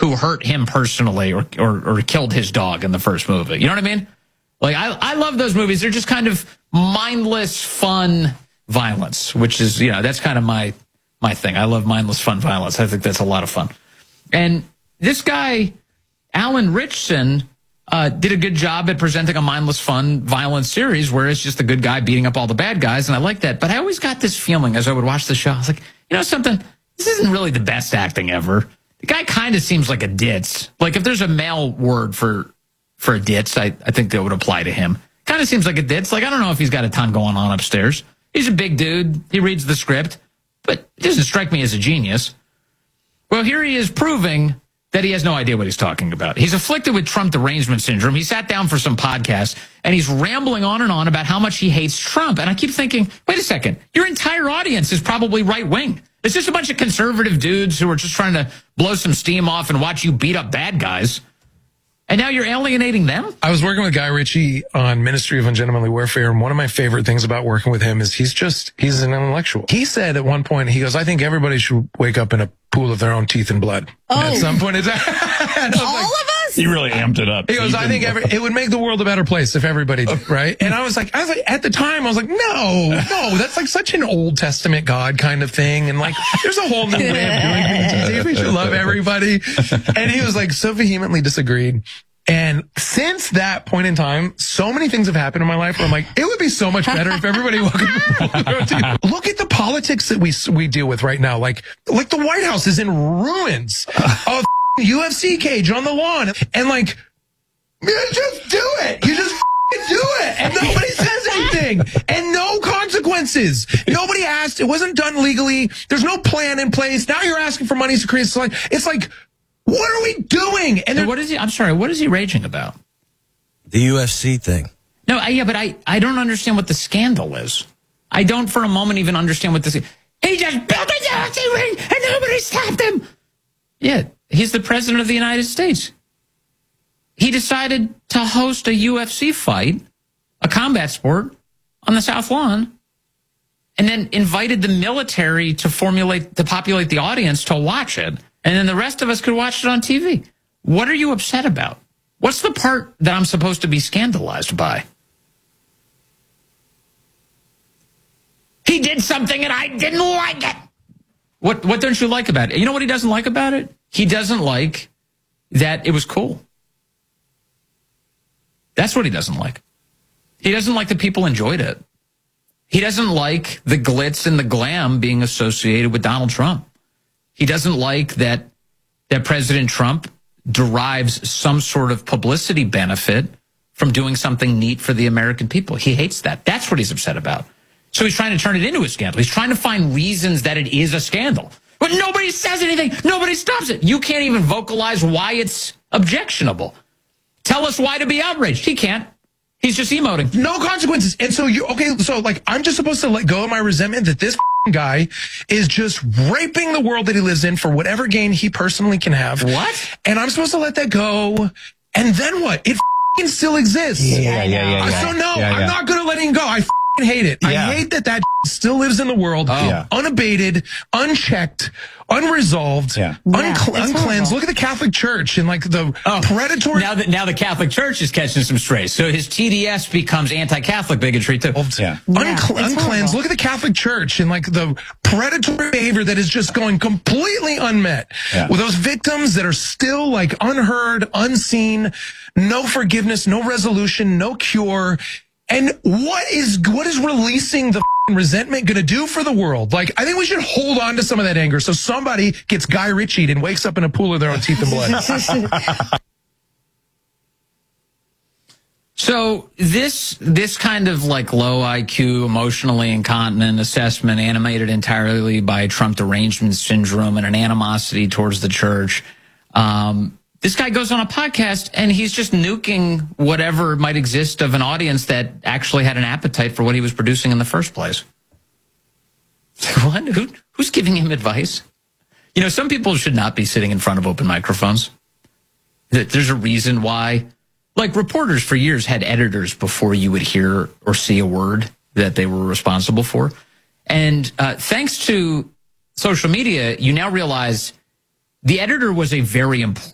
who hurt him personally or killed his dog in the first movie. You know what I mean? Like, I love those movies. They're just kind of mindless, fun violence, which is, that's kind of my thing. I love mindless, fun violence. I think that's a lot of fun. And this guy, Alan Ritchson, did a good job at presenting a mindless, fun, violent series where it's just the good guy beating up all the bad guys, and I like that. But I always got this feeling as I would watch the show. I was like, something, this isn't really the best acting ever. The guy kind of seems like a ditz. Like, if there's a male word for a ditz, I think that would apply to him. Kind of seems like a ditz. Like, I don't know if he's got a ton going on upstairs. He's a big dude. He reads the script, but it doesn't strike me as a genius. Well, here he is proving that he has no idea what he's talking about. He's afflicted with Trump derangement syndrome. He sat down for some podcast, and he's rambling on and on about how much he hates Trump. And I keep thinking, wait a second, your entire audience is probably right-wing. It's just a bunch of conservative dudes who are just trying to blow some steam off and watch you beat up bad guys. And now you're alienating them? I was working with Guy Ritchie on Ministry of Ungentlemanly Warfare, and one of my favorite things about working with him is he's an intellectual. He said at one point, he goes, I think everybody should wake up in a pool of their own teeth and blood. Oh. And at some point, it's all of us? He really amped it up. He goes, I think it would make the world a better place if everybody did, right? And I was like, at the time, I was like, no, that's like such an Old Testament God kind of thing. And like, there's a whole new way of doing things. We should love everybody. And he was like, so vehemently disagreed. And since that point in time, so many things have happened in my life where I'm like, it would be so much better if everybody woke up. Look at the politics that we deal with right now. Like the White House is in ruins. A UFC cage on the lawn. And like, you just do it. You just do it. And nobody says anything. And no consequences. Nobody asked. It wasn't done legally. There's no plan in place. Now you're asking for money to create a It's like, what are we doing? And what is he? I'm sorry. What is he raging about? The UFC thing. No, but I don't understand what the scandal is. I don't for a moment even understand what this is. He just built a UFC ring and nobody stopped him. Yeah, he's the president of the United States. He decided to host a UFC fight, a combat sport, on the South Lawn, and then invited the military to populate the audience to watch it. And then the rest of us could watch it on TV. What are you upset about? What's the part that I'm supposed to be scandalized by? He did something and I didn't like it. What don't you like about it? You know what he doesn't like about it? He doesn't like that it was cool. That's what he doesn't like. He doesn't like that people enjoyed it. He doesn't like the glitz and the glam being associated with Donald Trump. He doesn't like that President Trump derives some sort of publicity benefit from doing something neat for the American people. He hates that. That's what he's upset about. So he's trying to turn it into a scandal. He's trying to find reasons that it is a scandal. But nobody says anything. Nobody stops it. You can't even vocalize why it's objectionable. Tell us why to be outraged. He can't. He's just emoting. No consequences. And so I'm just supposed to let go of my resentment that this guy is just raping the world that he lives in for whatever gain he personally can have. What? And I'm supposed to let that go. And then what? It still exists. Yeah. So I'm not going to let him go. I hate it. Yeah. I hate that still lives in the world, unabated, unchecked, unresolved, uncleansed. Look at the Catholic Church and like the predatory. Now the Catholic Church is catching some strays. So his TDS becomes anti-Catholic bigotry too. Uncleansed. Look at the Catholic Church and like the predatory behavior that is just going completely unmet. Yeah. With those victims that are still like unheard, unseen, no forgiveness, no resolution, no cure. And what is releasing the resentment going to do for the world? Like, I think we should hold on to some of that anger so somebody gets Guy Ritchie'd and wakes up in a pool of their own teeth and blood. So this kind of like low IQ, emotionally incontinent assessment animated entirely by Trump derangement syndrome and an animosity towards the church, this guy goes on a podcast and he's just nuking whatever might exist of an audience that actually had an appetite for what he was producing in the first place. What? Who's giving him advice? You know, some people should not be sitting in front of open microphones. There's a reason why. Like reporters for years had editors before you would hear or see a word that they were responsible for. And thanks to social media, you now realize the editor was a very important